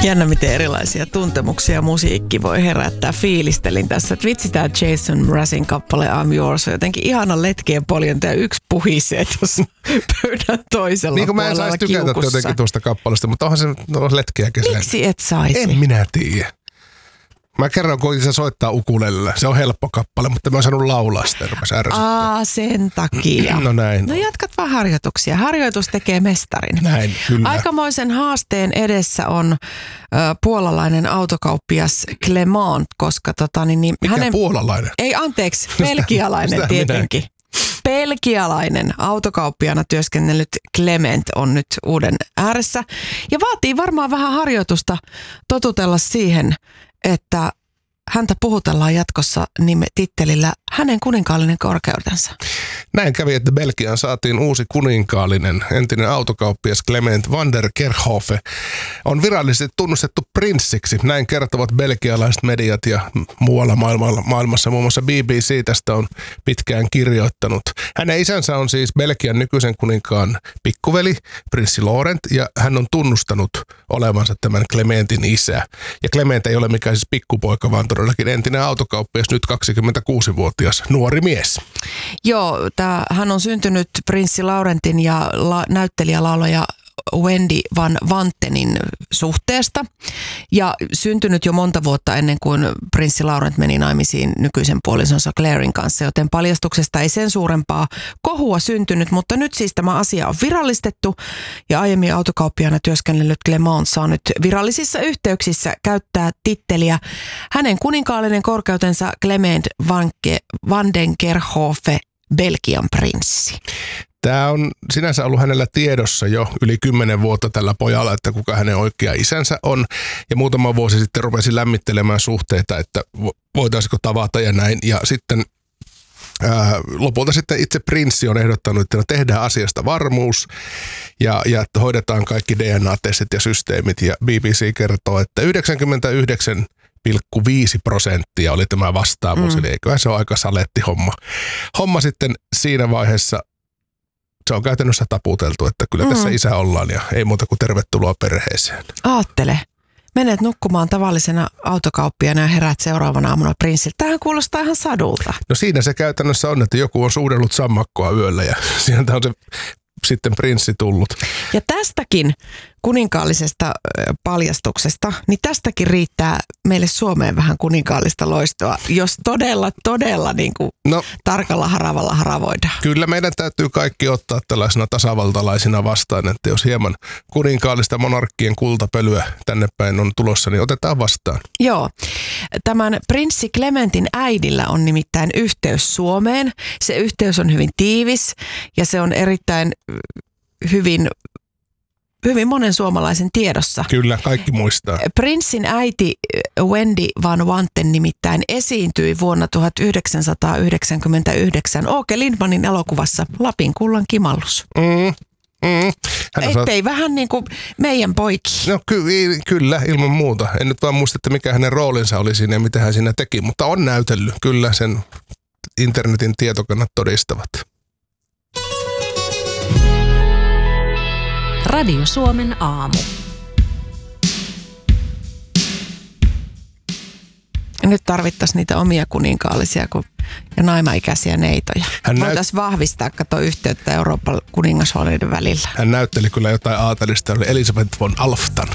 Jännä, miten erilaisia tuntemuksia musiikki voi herättää. Fiilistelin tässä, että vitsi tää Jason Mrazin kappale I'm Yours on jotenkin ihana letkien poljonta ja yksi puhisee tuossa pöydän toisella niin kuin mä en saisi tykätä jotenkin tuosta kappaleesta, mutta onhan se letkeäkin. Miksi et saisi? En minä tiedä. Mä kerron, kun se soittaa ukulelellä. Se on helppo kappale, mutta mä oon saanut laulaa sitä. Sen takia. No näin. No jatkat vaan harjoituksia. Harjoitus tekee mestarin. Näin, kyllä. Aikamoisen haasteen edessä on puolalainen autokauppias Clement, koska Mikä puolalainen? Ei, anteeksi, belgialainen tietenkin. Belgialainen autokauppiana työskennellyt Clement on nyt uuden ääressä ja vaatii varmaan vähän harjoitusta totutella siihen, että häntä puhutellaan jatkossa tittelillä hänen kuninkaallinen korkeutensa. Näin kävi, että Belgiaan saatiin uusi kuninkaallinen. Entinen autokauppias Clement van der Kerkhofe on virallisesti tunnustettu prinssiksi. Näin kertovat belgialaiset mediat ja muualla maailmassa. Muun muassa BBC tästä on pitkään kirjoittanut. Hänen isänsä on siis Belgian nykyisen kuninkaan pikkuveli, prinssi Laurent, ja hän on tunnustanut olevansa tämän Clementin isä. Ja Clement ei ole mikään siis pikkupoika, vaan todellakin entinen autokauppias, nyt 26-vuotias nuori mies. Joo, hän on syntynyt prinssi Laurentin ja näyttelijälaulaja Wendy van Wantenin suhteesta ja syntynyt jo monta vuotta ennen kuin prinssi Laurent meni naimisiin nykyisen puolisonsa Clairen kanssa, joten paljastuksesta ei sen suurempaa kohua syntynyt, mutta nyt siis tämä asia on virallistettu ja aiemmin autokauppiaana työskennellyt Clement saa nyt virallisissa yhteyksissä käyttää titteliä hänen kuninkaallinen korkeutensa Clement van den Kerkhofe, Belgian prinssi. Tämä on sinänsä ollut hänellä tiedossa jo yli 10 vuotta tällä pojalla, että kuka hänen oikea isänsä on. Ja muutama vuosi sitten rupesi lämmittelemään suhteita, että voitaisiko tavata ja näin. Ja sitten lopulta sitten itse prinssi on ehdottanut, että tehdään asiasta varmuus ja että hoidetaan kaikki DNA-testit ja systeemit. Ja BBC kertoo, että 99,5% oli tämä vastaavuus, eli eiköhän se ole aika saletti homma sitten siinä vaiheessa. Se on käytännössä taputeltu, että kyllä tässä isä ollaan ja ei muuta kuin tervetuloa perheeseen. Aattele, menet nukkumaan tavallisena autokauppiana ja heräät seuraavana aamuna prinssiltä. Tämähän kuulostaa ihan sadulta. No siinä se käytännössä on, että joku on suudellut sammakkoa yöllä ja sieltä on se sitten prinssi tullut. Ja tästäkin kuninkaallisesta paljastuksesta, niin tästäkin riittää meille Suomeen vähän kuninkaallista loistoa, jos todella niin kuin tarkalla haravalla haravoidaan. Kyllä meidän täytyy kaikki ottaa tällaisena tasavaltalaisina vastaan, että jos hieman kuninkaallista monarkkien kultapölyä tänne päin on tulossa, niin otetaan vastaan. Joo. Tämän prinssi Clementin äidillä on nimittäin yhteys Suomeen. Se yhteys on hyvin tiivis ja se on erittäin hyvin monen suomalaisen tiedossa. Kyllä, kaikki muistaa. Prinssin äiti Wendy van Wanten nimittäin esiintyi vuonna 1999 Åke Lindmanin elokuvassa Lapin kullan kimallus. Ettei vähän niin kuin meidän poiki. No kyllä, ilman muuta. En nyt vaan muista, että mikä hänen roolinsa oli siinä ja mitä hän siinä teki, mutta on näytellyt. Kyllä sen internetin tietokannat todistavat. Radio Suomen aamu. Nyt tarvittaisiin niitä omia kuninkaallisia ja naimaikäisiä neitoja. Voitaisiin vahvistaa yhteyttä Euroopan kuningashuoneiden välillä. Hän näytteli kyllä jotain aatelista, oli Elisabeth von Alftan.